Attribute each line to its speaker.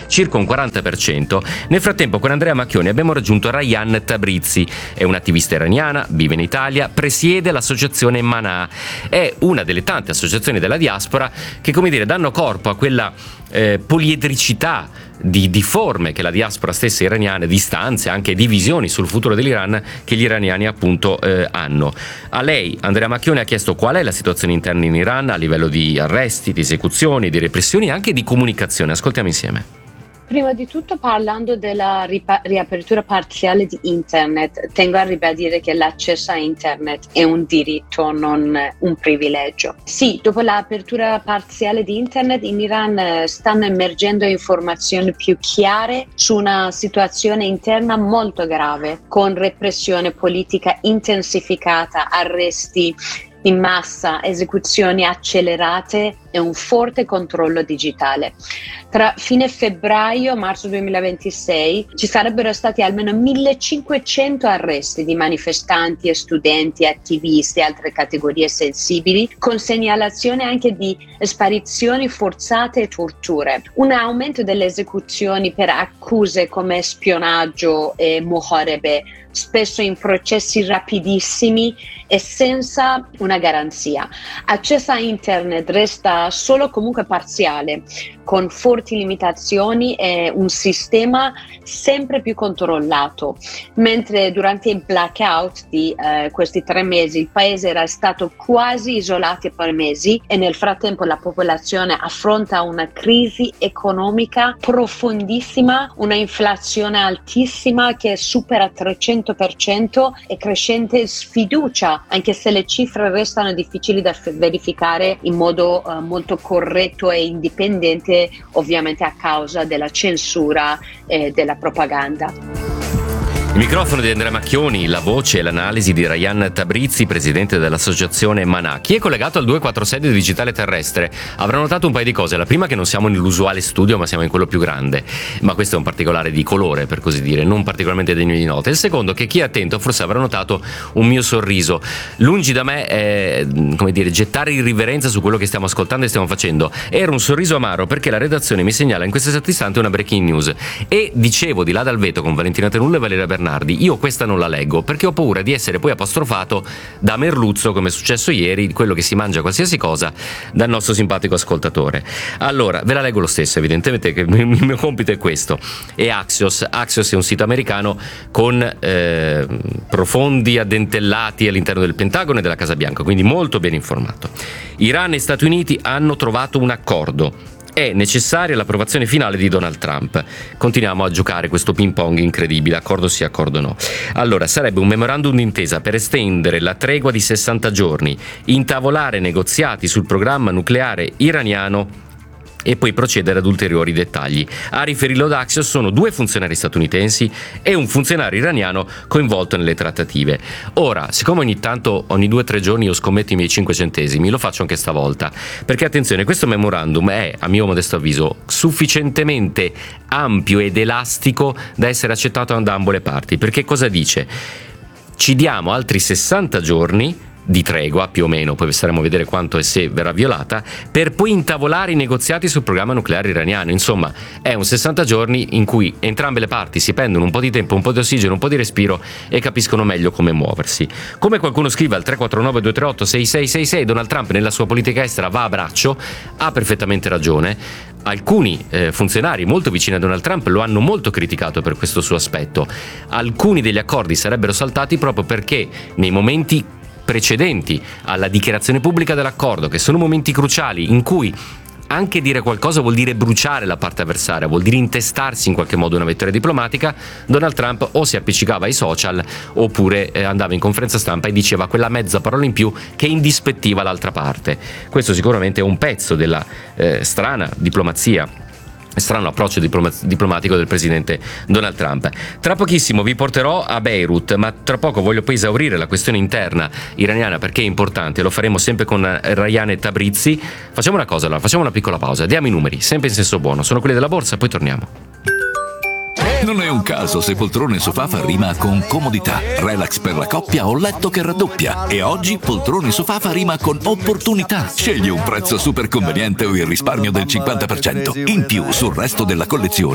Speaker 1: circa un 40%. Nel frattempo con Andrea Macchioni abbiamo raggiunto Rayan Tabrizi, è un'attivista iraniana, vive in Italia, presiede l'associazione Manà, è una delle tante associazioni della diaspora che, come dire, danno corpo a quella poliedricità di forme che la diaspora stessa iraniana, di istanze, anche di visioni sul futuro dell'Iran che gli iraniani appunto hanno. A lei Andrea Macchioni ha chiesto qual è la situazione interna in Iran a livello di arresti, di esecuzioni, di repressioni e anche di comunicazione. Ascoltiamo insieme.
Speaker 2: Prima di tutto, parlando della riapertura parziale di internet, tengo a ribadire che l'accesso a internet è un diritto, non un privilegio. Sì, dopo l'apertura parziale di internet in Iran stanno emergendo informazioni più chiare su una situazione interna molto grave, con repressione politica intensificata, arresti in massa, esecuzioni accelerate e un forte controllo digitale. Tra fine febbraio e marzo 2026 ci sarebbero stati almeno 1500 arresti di manifestanti e studenti, attivisti e altre categorie sensibili, con segnalazione anche di sparizioni forzate e torture. Un aumento delle esecuzioni per accuse come spionaggio e muharebe, spesso in processi rapidissimi e senza una garanzia. Accesso a internet resta solo comunque parziale, con forti limitazioni e un sistema sempre più controllato. Mentre durante il blackout di questi 3 mesi il paese era stato quasi isolato per mesi e nel frattempo la popolazione affronta una crisi economica profondissima, una inflazione altissima che supera il 300% e crescente sfiducia, anche se le cifre restano difficili da verificare in modo molto corretto e indipendente, ovviamente a causa della censura e della propaganda.
Speaker 1: Il microfono di Andrea Macchioni, la voce e l'analisi di Rayan Tabrizi, presidente dell'associazione Manà. Chi è collegato al 246 di Digitale Terrestre avrà notato un paio di cose. La prima, che non siamo nell'usuale studio ma siamo in quello più grande, ma questo è un particolare di colore, per così dire, non particolarmente degno di nota. Il secondo, che chi è attento forse avrà notato un mio sorriso. Lungi da me come dire, gettare irriverenza su quello che stiamo ascoltando e stiamo facendo. Era un sorriso amaro perché la redazione mi segnala in questo esatto istante una breaking news e dicevo di là dal vetro con Valentina Tenulla e Valeria Bernardi, io questa non la leggo perché ho paura di essere poi apostrofato da merluzzo, come è successo ieri, quello che si mangia qualsiasi cosa, dal nostro simpatico ascoltatore. Allora ve la leggo lo stesso, evidentemente, che il mio compito è questo. È Axios è un sito americano con profondi addentellati all'interno del Pentagono e della Casa Bianca, quindi molto ben informato. Iran e Stati Uniti hanno trovato un accordo. È necessaria l'approvazione finale di Donald Trump. Continuiamo a giocare questo ping pong incredibile, accordo sì, accordo no. Allora, sarebbe un memorandum d'intesa per estendere la tregua di 60 giorni, intavolare negoziati sul programma nucleare iraniano e poi procedere ad ulteriori dettagli. A riferirlo da Axios sono 2 funzionari statunitensi e un funzionario iraniano coinvolto nelle trattative. Ora, siccome ogni tanto, ogni 2 o 3 giorni io scommetto i miei 5 centesimi, lo faccio anche stavolta, perché attenzione, questo memorandum è, a mio modesto avviso, sufficientemente ampio ed elastico da essere accettato da ambo le parti. Perché cosa dice? Ci diamo altri 60 giorni di tregua, più o meno, poi staremo a vedere quanto e se verrà violata, per poi intavolare i negoziati sul programma nucleare iraniano. Insomma, è un 60 giorni in cui entrambe le parti si prendono un po' di tempo, un po' di ossigeno, un po' di respiro e capiscono meglio come muoversi. Come qualcuno scrive al 349-238-6666, Donald Trump nella sua politica estera va a braccio, ha perfettamente ragione. Alcuni funzionari molto vicini a Donald Trump lo hanno molto criticato per questo suo aspetto. Alcuni degli accordi sarebbero saltati proprio perché nei momenti precedenti alla dichiarazione pubblica dell'accordo, che sono momenti cruciali in cui anche dire qualcosa vuol dire bruciare la parte avversaria, vuol dire intestarsi in qualche modo una vittoria diplomatica, Donald Trump o si appiccicava ai social oppure andava in conferenza stampa e diceva quella mezza parola in più che indispettiva l'altra parte. Questo sicuramente è un pezzo della strana diplomazia, strano approccio diplomatico del presidente Donald Trump. Tra pochissimo vi porterò a Beirut, ma tra poco voglio poi esaurire la questione interna iraniana perché è importante, lo faremo sempre con Rayan Tabrizi. Facciamo una cosa allora, facciamo una piccola pausa, diamo i numeri, sempre in senso buono, sono quelli della borsa, poi torniamo.
Speaker 3: Non è un caso se poltrone sofà fa rima con comodità, relax per la coppia o letto che raddoppia. E oggi poltrone sofà fa rima con opportunità. Scegli un prezzo super conveniente o il risparmio del 50%. In più sul resto della collezione